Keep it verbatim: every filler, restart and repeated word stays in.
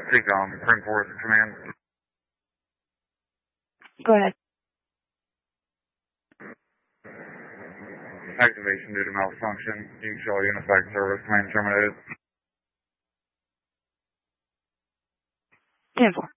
Seacom, Prim Force Command. Go ahead. Activation due to malfunction. You can show unified service command terminated. ten four.